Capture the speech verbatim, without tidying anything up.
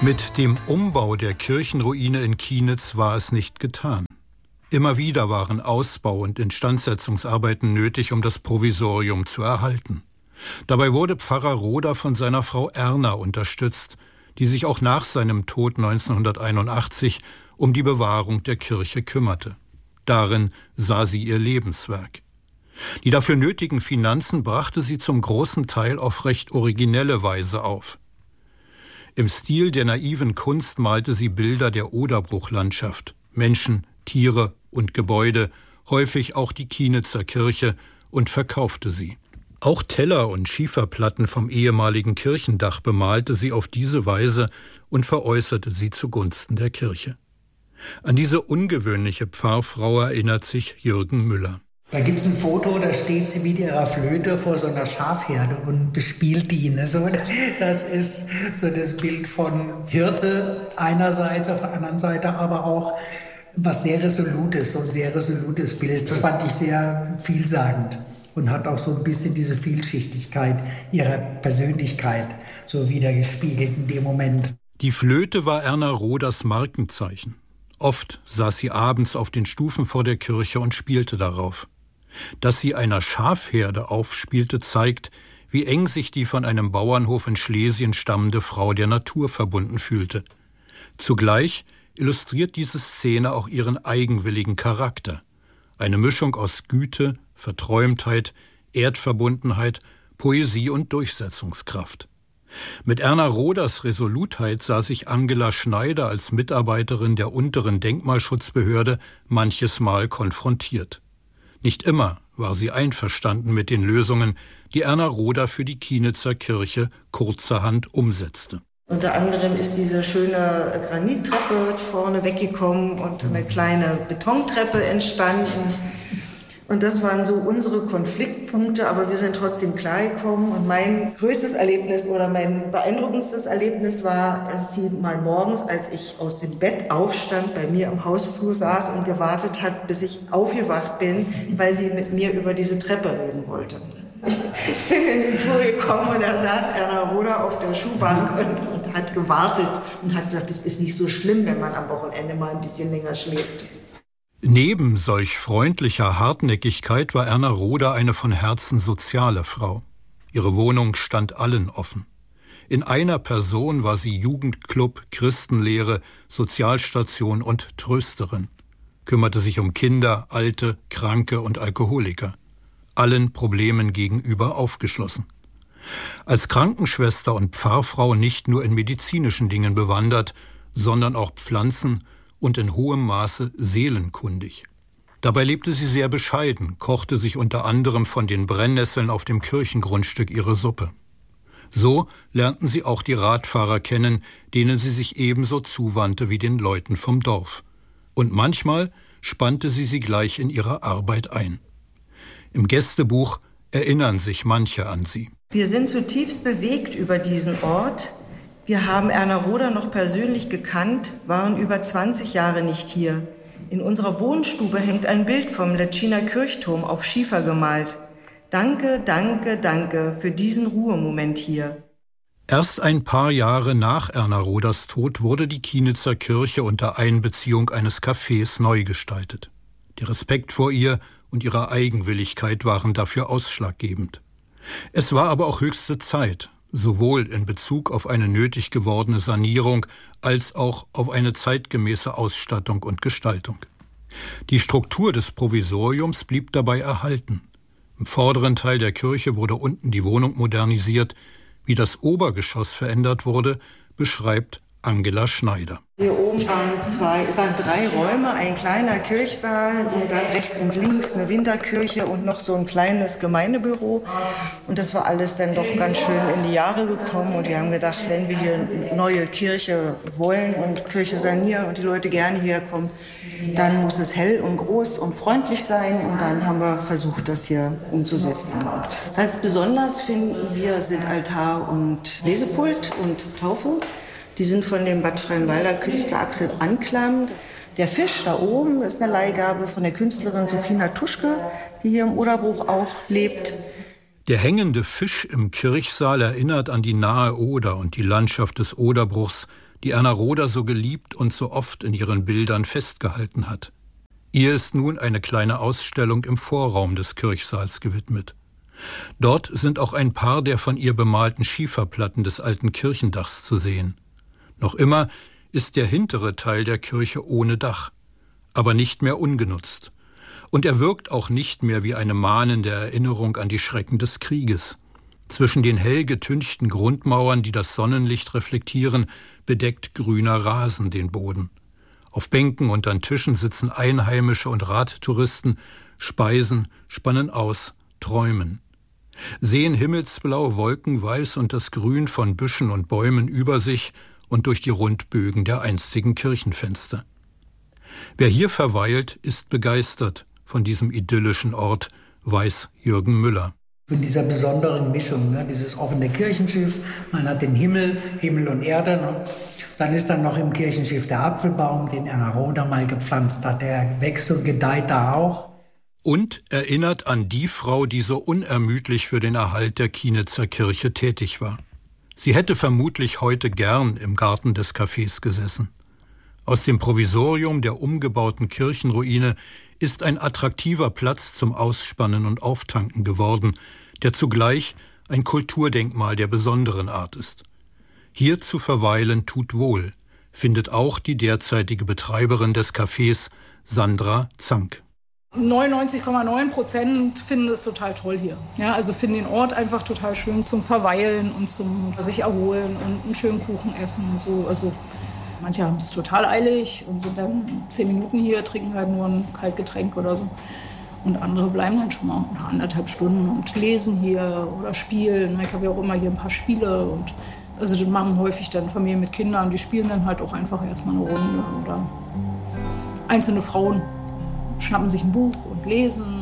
Mit dem Umbau der Kirchenruine in Kienitz war es nicht getan. Immer wieder waren Ausbau- und Instandsetzungsarbeiten nötig, um das Provisorium zu erhalten. Dabei wurde Pfarrer Roder von seiner Frau Erna unterstützt, die sich auch nach seinem Tod neunzehnhunderteinundachtzig um die Bewahrung der Kirche kümmerte. Darin sah sie ihr Lebenswerk. Die dafür nötigen Finanzen brachte sie zum großen Teil auf recht originelle Weise auf. Im Stil der naiven Kunst malte sie Bilder der Oderbruchlandschaft, Menschen, Tiere und Gebäude, häufig auch die Kienitzer Kirche, und verkaufte sie. Auch Teller und Schieferplatten vom ehemaligen Kirchendach bemalte sie auf diese Weise und veräußerte sie zugunsten der Kirche. An diese ungewöhnliche Pfarrfrau erinnert sich Jürgen Müller. Da gibt es ein Foto, da steht sie mit ihrer Flöte vor so einer Schafherde und bespielt die. Ne? So, das ist so das Bild von Hirte einerseits, auf der anderen Seite aber auch was sehr Resolutes, so ein sehr resolutes Bild. Das fand ich sehr vielsagend und hat auch so ein bisschen diese Vielschichtigkeit ihrer Persönlichkeit so wiedergespiegelt in dem Moment. Die Flöte war Erna Roders Markenzeichen. Oft saß sie abends auf den Stufen vor der Kirche und spielte darauf. Dass sie einer Schafherde aufspielte, zeigt, wie eng sich die von einem Bauernhof in Schlesien stammende Frau der Natur verbunden fühlte. Zugleich illustriert diese Szene auch ihren eigenwilligen Charakter. Eine Mischung aus Güte, Verträumtheit, Erdverbundenheit, Poesie und Durchsetzungskraft. Mit Erna Roders Resolutheit sah sich Angela Schneider als Mitarbeiterin der unteren Denkmalschutzbehörde manches Mal konfrontiert. Nicht immer war sie einverstanden mit den Lösungen, die Erna Roder für die Kienitzer Kirche kurzerhand umsetzte. Unter anderem ist diese schöne Granittreppe vorne weggekommen und eine kleine Betontreppe entstanden. Und das waren so unsere Konfliktpunkte, aber wir sind trotzdem klargekommen. Und mein größtes Erlebnis oder mein beeindruckendstes Erlebnis war, dass sie mal morgens, als ich aus dem Bett aufstand, bei mir im Hausflur saß und gewartet hat, bis ich aufgewacht bin, weil sie mit mir über diese Treppe reden wollte. Ich bin in den Flur gekommen und da saß Erna Roder auf der Schuhbank und, und hat gewartet und hat gesagt, das ist nicht so schlimm, wenn man am Wochenende mal ein bisschen länger schläft. Neben solch freundlicher Hartnäckigkeit war Erna Roder eine von Herzen soziale Frau. Ihre Wohnung stand allen offen. In einer Person war sie Jugendclub, Christenlehre, Sozialstation und Trösterin, kümmerte sich um Kinder, Alte, Kranke und Alkoholiker, allen Problemen gegenüber aufgeschlossen. Als Krankenschwester und Pfarrfrau nicht nur in medizinischen Dingen bewandert, sondern auch Pflanzen- und in hohem Maße seelenkundig. Dabei lebte sie sehr bescheiden, kochte sich unter anderem von den Brennnesseln auf dem Kirchengrundstück ihre Suppe. So lernten sie auch die Radfahrer kennen, denen sie sich ebenso zuwandte wie den Leuten vom Dorf. Und manchmal spannte sie sie gleich in ihre Arbeit ein. Im Gästebuch erinnern sich manche an sie. Wir sind zutiefst bewegt über diesen Ort. Wir haben Erna Roder noch persönlich gekannt, waren über zwanzig Jahre nicht hier. In unserer Wohnstube hängt ein Bild vom Lettschiner Kirchturm auf Schiefer gemalt. Danke, danke, danke für diesen Ruhemoment hier. Erst ein paar Jahre nach Erna Roders Tod wurde die Kienitzer Kirche unter Einbeziehung eines Cafés neu gestaltet. Der Respekt vor ihr und ihre Eigenwilligkeit waren dafür ausschlaggebend. Es war aber auch höchste Zeit, sowohl in Bezug auf eine nötig gewordene Sanierung als auch auf eine zeitgemäße Ausstattung und Gestaltung. Die Struktur des Provisoriums blieb dabei erhalten. Im vorderen Teil der Kirche wurde unten die Wohnung modernisiert. Wie das Obergeschoss verändert wurde, beschreibt Angela Schneider. Hier oben waren, zwei, waren drei Räume, ein kleiner Kirchsaal und dann rechts und links eine Winterkirche und noch so ein kleines Gemeindebüro. Und das war alles dann doch ganz schön in die Jahre gekommen. Und wir haben gedacht, wenn wir hier eine neue Kirche wollen und Kirche sanieren und die Leute gerne hierher kommen, dann muss es hell und groß und freundlich sein. Und dann haben wir versucht, das hier umzusetzen. Ganz besonders finden wir sind Altar und Lesepult und Taufe. Die sind von dem Bad Freienwalder Künstler Axel Anklam. Der Fisch da oben ist eine Leihgabe von der Künstlerin Sophie Natuschke, die hier im Oderbruch auch lebt. Der hängende Fisch im Kirchsaal erinnert an die nahe Oder und die Landschaft des Oderbruchs, die Erna Roder so geliebt und so oft in ihren Bildern festgehalten hat. Ihr ist nun eine kleine Ausstellung im Vorraum des Kirchsaals gewidmet. Dort sind auch ein paar der von ihr bemalten Schieferplatten des alten Kirchendachs zu sehen. Noch immer ist der hintere Teil der Kirche ohne Dach, aber nicht mehr ungenutzt. Und er wirkt auch nicht mehr wie eine mahnende Erinnerung an die Schrecken des Krieges. Zwischen den hell getünchten Grundmauern, die das Sonnenlicht reflektieren, bedeckt grüner Rasen den Boden. Auf Bänken und an Tischen sitzen Einheimische und Radtouristen, speisen, spannen aus, träumen. Sehen himmelsblau, wolkenweiß und das Grün von Büschen und Bäumen über sich und durch die Rundbögen der einstigen Kirchenfenster. Wer hier verweilt, ist begeistert von diesem idyllischen Ort, weiß Jürgen Müller. In dieser besonderen Mischung, ne, dieses offene Kirchenschiff, man hat den Himmel, Himmel und Erde. Ne? Dann ist dann noch im Kirchenschiff der Apfelbaum, den Erna Roder mal gepflanzt hat. Der wächst und gedeiht da auch. Und erinnert an die Frau, die so unermüdlich für den Erhalt der Kienitzer Kirche tätig war. Sie hätte vermutlich heute gern im Garten des Cafés gesessen. Aus dem Provisorium der umgebauten Kirchenruine ist ein attraktiver Platz zum Ausspannen und Auftanken geworden, der zugleich ein Kulturdenkmal der besonderen Art ist. Hier zu verweilen tut wohl, findet auch die derzeitige Betreiberin des Cafés, Sandra Zank. neunundneunzig Komma neun Prozent finden es total toll hier. Ja, also finden den Ort einfach total schön zum Verweilen und zum sich erholen und einen schönen Kuchen essen und so. Also manche haben es total eilig und sind dann zehn Minuten hier, trinken halt nur ein Kaltgetränk oder so. Und andere bleiben dann schon mal anderthalb Stunden und lesen hier oder spielen. Ich habe ja auch immer hier ein paar Spiele. Und also das machen häufig dann Familien mit Kindern. Die spielen dann halt auch einfach erstmal eine Runde. Oder einzelne Frauen schnappen sich ein Buch und lesen